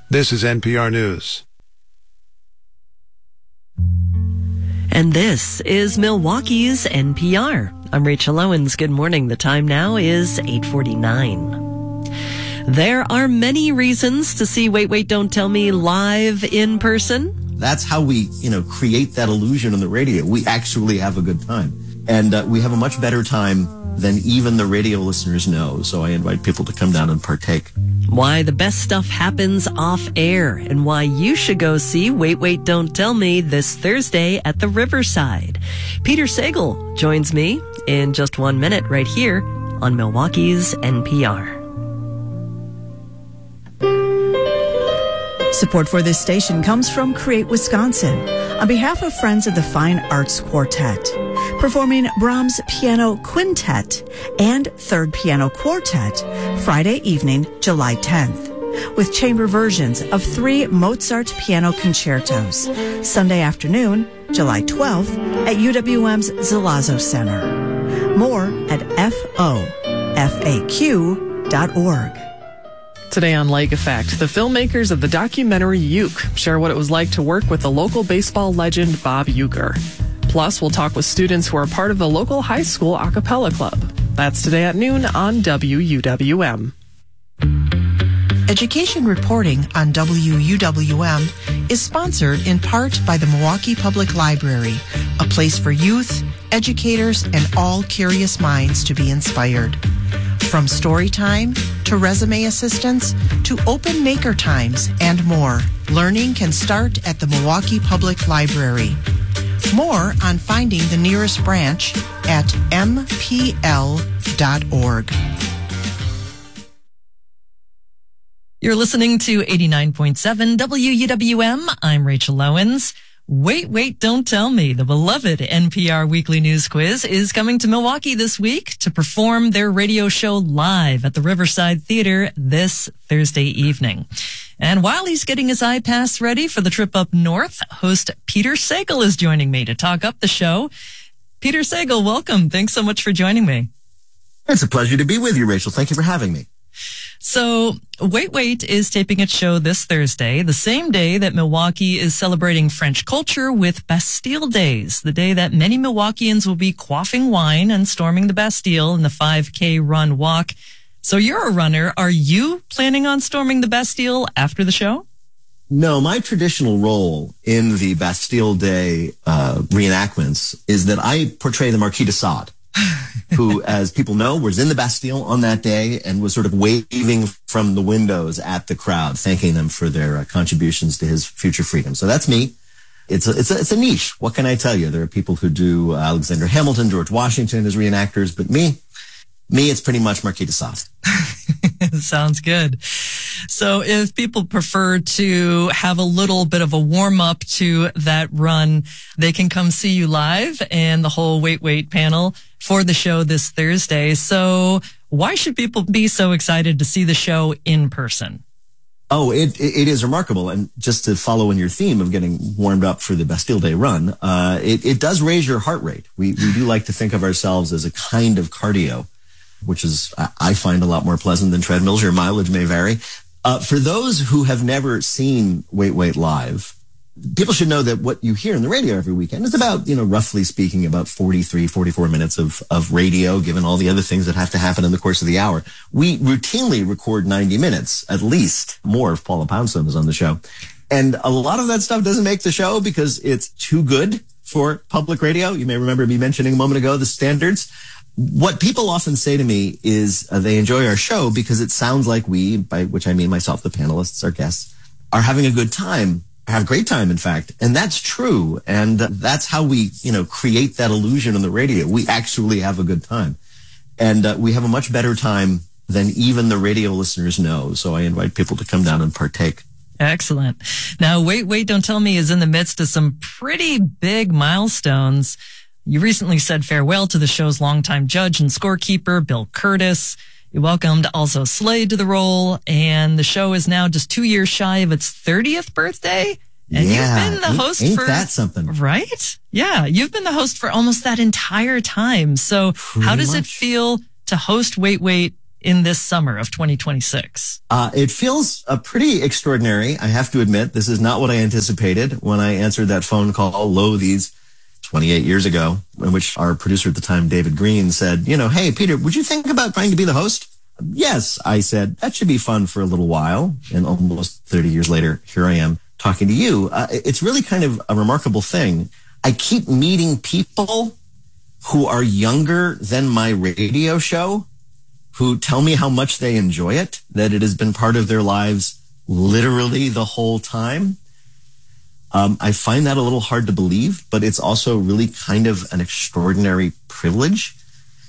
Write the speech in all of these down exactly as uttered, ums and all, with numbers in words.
This is N P R News. And this is Milwaukee's N P R. I'm Rachel Owens. Good morning. The time now is eight forty-nine. There are many reasons to see Wait, Wait, Don't Tell Me live in person. That's how we, you know, create that illusion on the radio. We actually have a good time. And uh, we have a much better time than even the radio listeners know. So I invite people to come down and partake. Why the best stuff happens off air and why you should go see Wait, Wait, Don't Tell Me this Thursday at the Riverside. Peter Sagal joins me in just one minute right here on Milwaukee's N P R. Support for this station comes from Create Wisconsin on behalf of Friends of the Fine Arts Quartet, performing Brahms Piano Quintet and Third Piano Quartet Friday evening, July tenth, with chamber versions of three Mozart piano concertos, Sunday afternoon, July twelfth, at U W M's Zalazzo Center. More at F O F A Q dot org. Today on Lake Effect, the filmmakers of the documentary Uke share what it was like to work with the local baseball legend Bob Uecker. Plus, we'll talk with students who are part of the local high school a cappella club. That's today at noon on W U W M. Education reporting on W U W M is sponsored in part by the Milwaukee Public Library, a place for youth, educators, and all curious minds to be inspired. From story time to resume assistance to open maker times and more, learning can start at the Milwaukee Public Library. More on finding the nearest branch at M P L dot org. You're listening to eighty-nine point seven W U W M. I'm Rachel Owens. Wait, Wait, Don't Tell Me, the beloved N P R Weekly News Quiz, is coming to Milwaukee this week to perform their radio show live at the Riverside Theater this Thursday evening. And while he's getting his iPass ready for the trip up north, host Peter Sagal is joining me to talk up the show. Peter Sagal, welcome. Thanks so much for joining me. It's a pleasure to be with you, Rachel. Thank you for having me. So, Wait, Wait is taping its show this Thursday, the same day that Milwaukee is celebrating French culture with Bastille Days, the day that many Milwaukeeans will be quaffing wine and storming the Bastille in the five K run walk. So you're a runner. Are you planning on storming the Bastille after the show? No, my traditional role in the Bastille Day uh, reenactments is that I portray the Marquis de Sade, who, as people know, was in the Bastille on that day and was sort of waving from the windows at the crowd, thanking them for their uh, contributions to his future freedom. So that's me. It's a, it's a, it's a niche. What can I tell you? There are people who do uh, Alexander Hamilton, George Washington as reenactors, but me, me, it's pretty much Marquis de Sade. Sounds good. So if people prefer to have a little bit of a warm up to that run, they can come see you live and the whole Wait, Wait panel for the show this Thursday. So why should people be so excited to see the show in person? Oh, it it is remarkable. And just to follow in your theme of getting warmed up for the Bastille Day run, uh, it, it does raise your heart rate. We, we do like to think of ourselves as a kind of cardio, which is, I find, a lot more pleasant than treadmills. Your mileage may vary. Uh, for those who have never seen Wait, Wait live, people should know that what you hear on the radio every weekend is about, you know, roughly speaking, about forty-three, forty-four minutes of, of radio, given all the other things that have to happen in the course of the hour. We routinely record ninety minutes, at least more if Paula Poundstone is on the show. And a lot of that stuff doesn't make the show because it's too good for public radio. You may remember me mentioning a moment ago the standards. What people often say to me is uh, they enjoy our show because it sounds like we, by which I mean myself, the panelists, our guests, are having a good time, have a great time, in fact. And that's true. And uh, that's how we, you know, create that illusion on the radio. We actually have a good time. And uh, we have a much better time than even the radio listeners know. So I invite people to come down and partake. Excellent. Now, Wait, Wait, Don't Tell Me is in the midst of some pretty big milestones. You recently said farewell to the show's longtime judge and scorekeeper, Bill Curtis. You welcomed also Slade to the role, and the show is now just two years shy of its thirtieth birthday. And yeah, you've been the ain't, host ain't for... that something? Right? Yeah, you've been the host for almost that entire time. So Pretty how does much. it feel to host Wait, Wait in this summer of twenty twenty-six? Uh, it feels uh, pretty extraordinary. I have to admit, this is not what I anticipated when I answered that phone call low these twenty-eight years ago, in which our producer at the time, David Green, said, you know, hey, Peter, would you think about trying to be the host? Yes, I said, that should be fun for a little while. And almost thirty years later, here I am talking to you. Uh, it's really kind of a remarkable thing. I keep meeting people who are younger than my radio show, who tell me how much they enjoy it, that it has been part of their lives literally the whole time. Um, I find that a little hard to believe, but it's also really kind of an extraordinary privilege.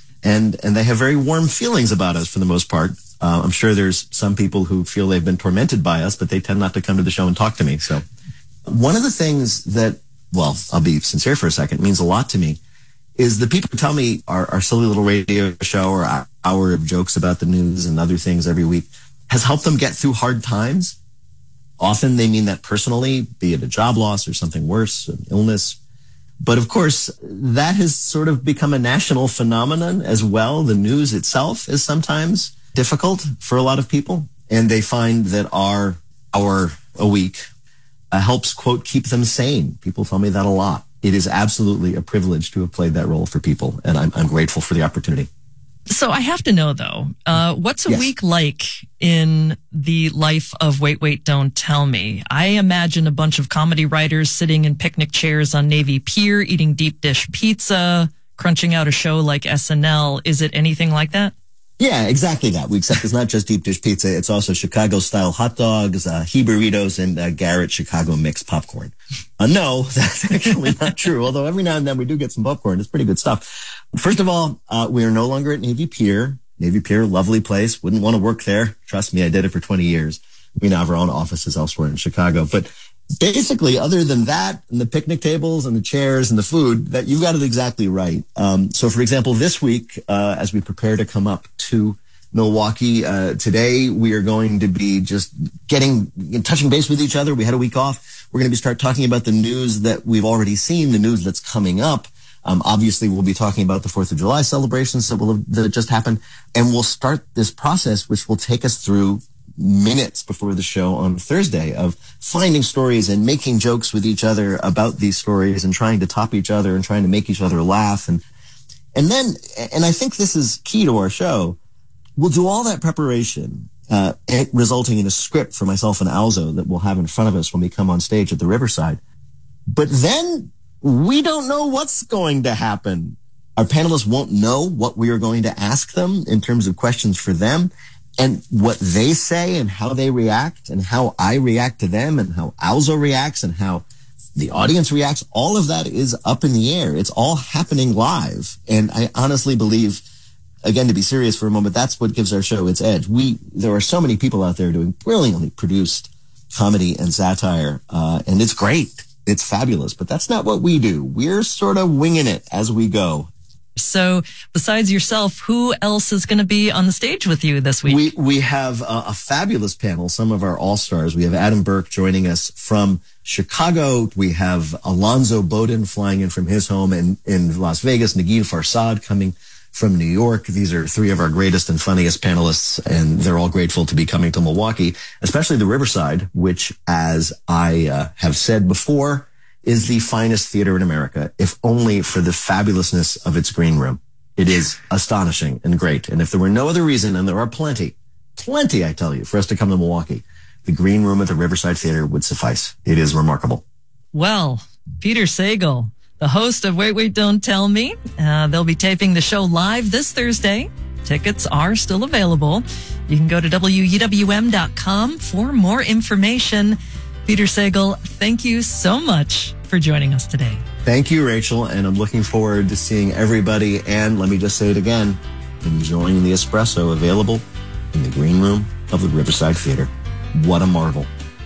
And and they have very warm feelings about us for the most part. Uh, I'm sure there's some people who feel they've been tormented by us, but they tend not to come to the show and talk to me. So one of the things that, well, I'll be sincere for a second, means a lot to me, is the people who tell me our, our silly little radio show or our hour of jokes about the news and other things every week has helped them get through hard times. Often they mean that personally, be it a job loss or something worse, an illness. But of course, that has sort of become a national phenomenon as well. The news itself is sometimes difficult for a lot of people, and they find that our hour a week uh, helps, quote, keep them sane. People tell me that a lot. It is absolutely a privilege to have played that role for people, and I'm, I'm grateful for the opportunity. So I have to know, though, uh, what's a Yes. week like in the life of Wait, Wait, Don't Tell Me? I imagine a bunch of comedy writers sitting in picnic chairs on Navy Pier, eating deep dish pizza, crunching out a show like S N L. Is it anything like that? Yeah, exactly that. Except it's not just deep dish pizza. It's also Chicago-style hot dogs, uh, he burritos, and uh, Garrett Chicago mixed popcorn. Uh, no, that's actually not true. Although every now and then we do get some popcorn. It's pretty good stuff. First of all, uh, we are no longer at Navy Pier. Navy Pier, lovely place. Wouldn't want to work there. Trust me, I did it for twenty years. We now have our own offices elsewhere in Chicago. But basically, other than that, and the picnic tables and the chairs and the food, that you got it exactly right. Um, so, for example, this week, uh, as we prepare to come up to Milwaukee, uh, today we are going to be just getting, touching base with each other. We had a week off. We're going to be start talking about the news that we've already seen, the news that's coming up. Um, obviously, we'll be talking about the fourth of July celebrations that will have, that just happened. And we'll start this process, which will take us through minutes before the show on Thursday, of finding stories and making jokes with each other about these stories and trying to top each other and trying to make each other laugh. And, and then, and I think this is key to our show, we'll do all that preparation, uh, resulting in a script for myself and Alzo that we'll have in front of us when we come on stage at the Riverside. But then we don't know what's going to happen. Our panelists won't know what we are going to ask them in terms of questions for them. And what they say and how they react and how I react to them and how Alzo reacts and how the audience reacts, all of that is up in the air. It's all happening live. And I honestly believe, again, to be serious for a moment, that's what gives our show its edge. We, there are so many people out there doing brilliantly produced comedy and satire, uh, and it's great. It's fabulous, but that's not what we do. We're sort of winging it as we go. So besides yourself, who else is going to be on the stage with you this week? We we have a, a fabulous panel, some of our all-stars. We have Adam Burke joining us from Chicago. We have Alonzo Bowden flying in from his home in, in Las Vegas. Negin Farsad coming from New York. These are three of our greatest and funniest panelists, and they're all grateful to be coming to Milwaukee, especially the Riverside, which, as I uh, have said before, is the finest theater in America, if only for the fabulousness of its green room. It is astonishing and great. And if there were no other reason, and there are plenty, plenty, I tell you, for us to come to Milwaukee, the green room at the Riverside Theater would suffice. It is remarkable. Well, Peter Sagal, the host of Wait, Wait, Don't Tell Me. Uh, they'll be taping the show live this Thursday. Tickets are still available. You can go to W U W M dot com for more information. Peter Sagal, thank you so much for joining us today. Thank you, Rachel, and I'm looking forward to seeing everybody, and let me just say it again, enjoying the espresso available in the green room of the Riverside Theater. What a marvel.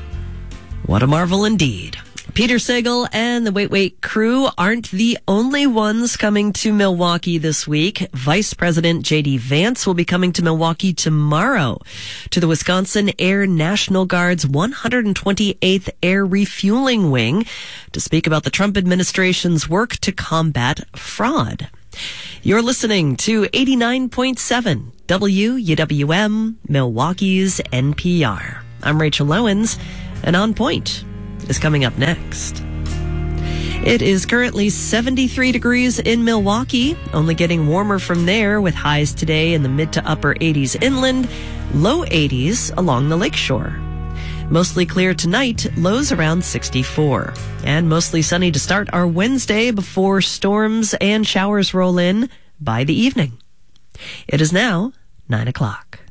What a marvel indeed. Peter Sagal and the Wait Wait crew aren't the only ones coming to Milwaukee this week. Vice President J D Vance will be coming to Milwaukee tomorrow to the Wisconsin Air National Guard's one hundred twenty-eighth Air Refueling Wing to speak about the Trump administration's work to combat fraud. You're listening to eighty-nine point seven W U W M, Milwaukee's N P R. I'm Rachel Lowens, and On Point is coming up next. It is currently seventy-three degrees in Milwaukee, only getting warmer from there with highs today in the mid to upper eighties inland, low eighties along the lakeshore. Mostly clear tonight, lows around sixty-four. And mostly sunny to start our Wednesday before storms and showers roll in by the evening. It is now nine o'clock.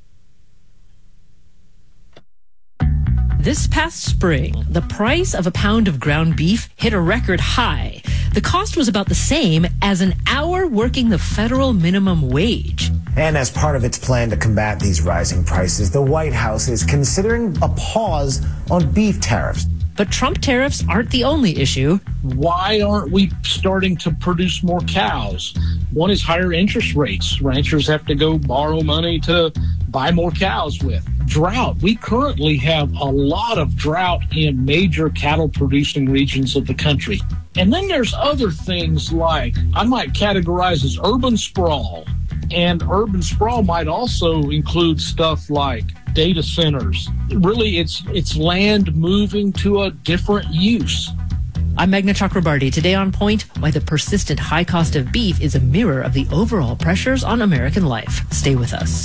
This past spring, the price of a pound of ground beef hit a record high. The cost was about the same as an hour working the federal minimum wage. And as part of its plan to combat these rising prices, the White House is considering a pause on beef tariffs. But Trump tariffs aren't the only issue. Why aren't we starting to produce more cows? One is higher interest rates. Ranchers have to go borrow money to buy more cows with. Drought. We currently have a lot of drought in major cattle producing regions of the country. And then there's other things like I might categorize as urban sprawl. And urban sprawl might also include stuff like data centers. Really, it's it's land moving to a different use. I'm Meghna Chakrabarty. Today on Point, why the persistent high cost of beef is a mirror of the overall pressures on American life. Stay with us.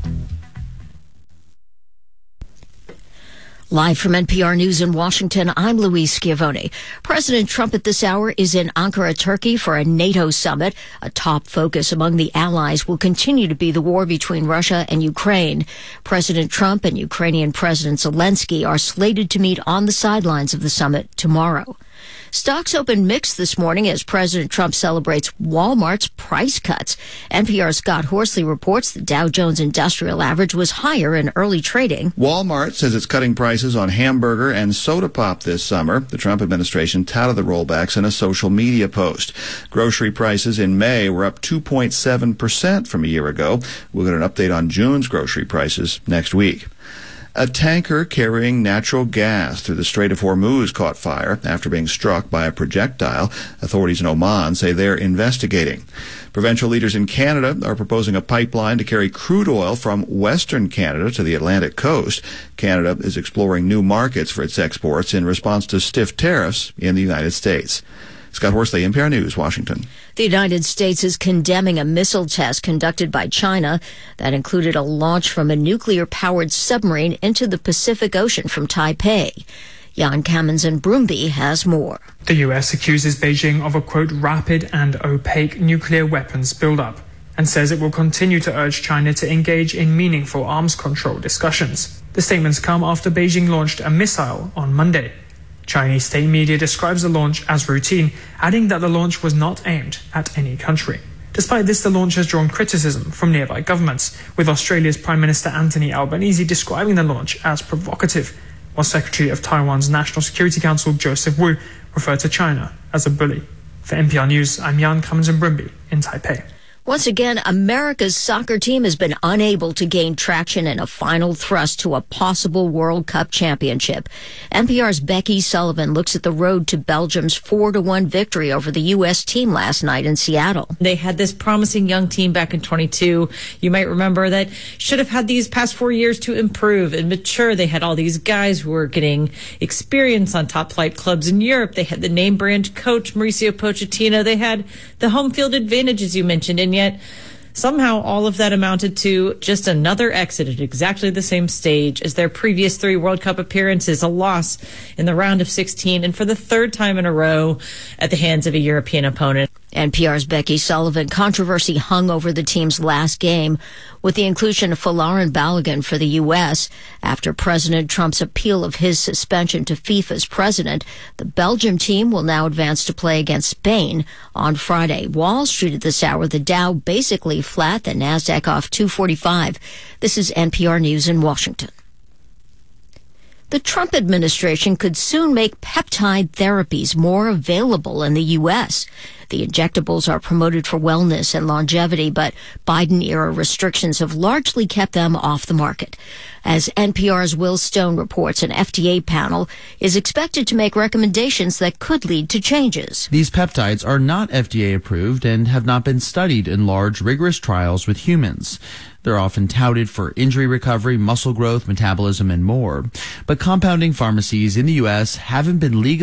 Live from N P R News in Washington, I'm Louise Schiavone. President Trump at this hour is in Ankara, Turkey for a NATO summit. A top focus among the allies will continue to be the war between Russia and Ukraine. President Trump and Ukrainian President Zelensky are slated to meet on the sidelines of the summit tomorrow. Stocks opened mixed this morning as President Trump celebrates Walmart's price cuts. N P R's Scott Horsley reports the Dow Jones Industrial Average was higher in early trading. Walmart says it's cutting prices on hamburger and soda pop this summer. The Trump administration touted the rollbacks in a social media post. Grocery prices in May were up two point seven percent from a year ago. We'll get an update on June's grocery prices next week. A tanker carrying natural gas through the Strait of Hormuz caught fire after being struck by a projectile. Authorities in Oman say they're investigating. Provincial leaders in Canada are proposing a pipeline to carry crude oil from Western Canada to the Atlantic coast. Canada is exploring new markets for its exports in response to stiff tariffs in the United States. Scott Horsley, N P R News, Washington. The United States is condemning a missile test conducted by China that included a launch from a nuclear-powered submarine into the Pacific Ocean from Taipei. Jan Kamens in Broomby has more. The U S accuses Beijing of a, quote, rapid and opaque nuclear weapons buildup and says it will continue to urge China to engage in meaningful arms control discussions. The statements come after Beijing launched a missile on Monday. Chinese state media describes the launch as routine, adding that the launch was not aimed at any country. Despite this, the launch has drawn criticism from nearby governments, with Australia's Prime Minister Anthony Albanese describing the launch as provocative, while Secretary of Taiwan's National Security Council Joseph Wu referred to China as a bully. For N P R News, I'm Jan Kamens in Broomby in Taipei. Once again, America's soccer team has been unable to gain traction in a final thrust to a possible World Cup championship. N P R's Becky Sullivan looks at the road to Belgium's four to one victory over the U S team last night in Seattle. They had this promising young team back in twenty-two. You might remember that should have had these past four years to improve and mature. They had all these guys who were getting experience on top flight clubs in Europe. They had the name brand coach, Mauricio Pochettino. They had the home field advantage, as you mentioned, and yet somehow all of that amounted to just another exit at exactly the same stage as their previous three World Cup appearances, a loss in the round of sixteen, and for the third time in a row at the hands of a European opponent. N P R's Becky Sullivan. Controversy hung over the team's last game with the inclusion of Folarin Balogun for the U S after President Trump's appeal of his suspension to FIFA's president. The Belgium team will now advance to play against Spain on Friday. Wall Street at this hour, the Dow basically flat, the NASDAQ off two forty-five. This is N P R News in Washington. The Trump administration could soon make peptide therapies more available in the U S. The injectables are promoted for wellness and longevity, but Biden-era restrictions have largely kept them off the market. As N P R's Will Stone reports, an F D A panel is expected to make recommendations that could lead to changes. These peptides are not F D A approved and have not been studied in large, rigorous trials with humans. They're often touted for injury recovery, muscle growth, metabolism, and more. But compounding pharmacies in the U S haven't been legally